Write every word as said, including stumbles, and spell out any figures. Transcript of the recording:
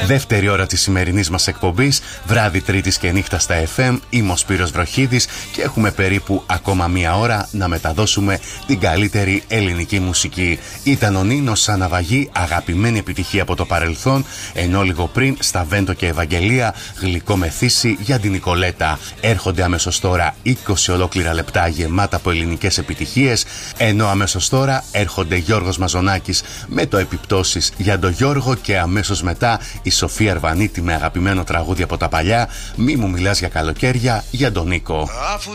Δεύτερη ώρα της σημερινής μας εκπομπής, βράδυ Τρίτης και νύχτα στα εφ εμ. Είμαι ο Σπύρος Βροχίδης και έχουμε περίπου ακόμα μία ώρα να μεταδώσουμε την καλύτερη ελληνική μουσική. Ήταν ο Νίνος σαν ναυαγή, αγαπημένη επιτυχία από το παρελθόν, ενώ λίγο πριν στα Βέντο και Ευαγγελία, γλυκό μεθύσι για την Νικολέτα. Έρχονται αμέσως τώρα είκοσι ολόκληρα λεπτά γεμάτα από ελληνικές επιτυχίες, ενώ αμέσως τώρα έρχονται Γιώργος Μαζονάκης με το Επιπτώσεις για τον Γιώργο και αμέσως μετά η Σοφία Αρβανίτη με αγαπημένο τραγούδι από τα παλιά, Μη μου μιλάς για καλοκαίρια για τον Νίκο. Αφού